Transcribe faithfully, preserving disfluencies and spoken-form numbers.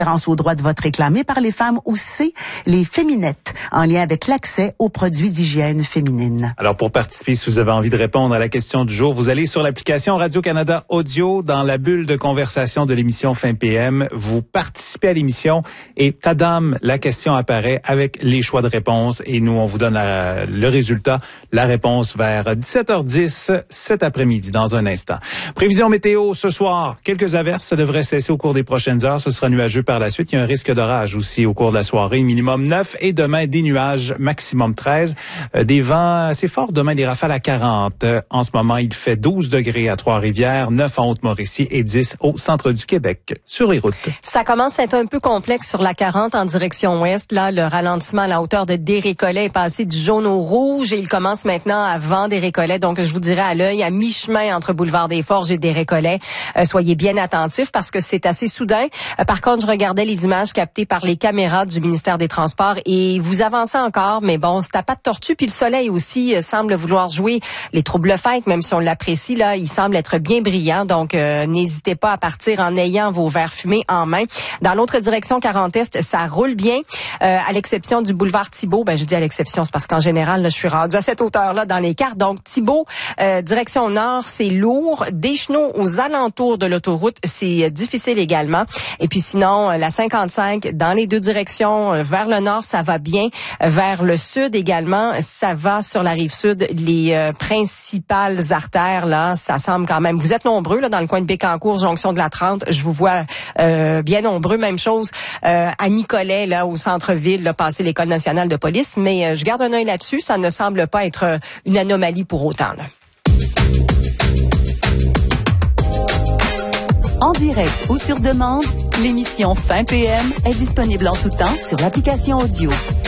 au droit de vote réclamé par les femmes ou C, les féminettes, en lien avec l'accès aux produits d'hygiène féminine. Alors, pour participer, si vous avez envie de répondre à la question du jour, vous allez sur l'application Radio-Canada Audio, dans la bulle de conversation de l'émission Fin P M. Vous participez à l'émission et tadam, la question apparaît avec les choix de réponse et nous, on vous donne la, le résultat, la réponse vers dix-sept heures dix cet après-midi, dans un instant. Prévision météo ce soir, quelques averses, ça devrait cesser au cours des prochaines heures. Ce sera nuageux par la suite. Il y a un risque d'orage aussi au cours de la soirée. Minimum neuf et demain des nuages, maximum treize. Euh, des vents assez forts. Demain des rafales à quarante. Euh, en ce moment, il fait douze degrés à Trois-Rivières, neuf en Haute-Mauricie et dix au centre du Québec. Sur les routes. Ça commence à être un peu complexe sur la quarante en direction ouest. Là, le ralentissement à la hauteur de Des-Récollets est passé du jaune au rouge et il commence maintenant avant Des-Récollets. Donc, je vous dirais à l'œil, à mi-chemin entre Boulevard des Forges et Des-Récollets. Euh, soyez bien attentifs parce que c'est assez soudain. Euh, par contre, je regardais les images captées par les caméras du ministère des Transports et vous avancez encore, mais bon, c'est à pas de tortue. Puis le soleil aussi euh, semble vouloir jouer les troubles-fêtes, même si on l'apprécie, là, il semble être bien brillant. Donc, euh, n'hésitez pas à partir en ayant vos verres fumés en main. Dans l'autre direction, quarante Est, ça roule bien, euh, à l'exception du boulevard Thibault. Ben, je dis à l'exception, c'est parce qu'en général, là, je suis rendue à cette hauteur-là dans les cartes. Donc, Thibault, euh, direction nord, c'est lourd. Des chenaux aux alentours de l'autoroute, c'est euh, difficile également. Et puis sinon, la cinquante-cinq, dans les deux directions, euh, vers le nord, ça va bien. Vers le sud également, ça va sur la rive sud. Les euh, principales artères, là, ça semble quand même... Vous êtes nombreux, là, dans le coin de Bécancour, jonction de la trente. Je vous vois euh, bien nombreux. Même chose euh, à Nicolet, là, au centre-ville, là, passer l'École nationale de police. Mais euh, je garde un œil là-dessus. Ça ne semble pas être euh, une anomalie pour autant, là. En direct ou sur demande, l'émission Fin P M est disponible en tout temps sur l'application audio.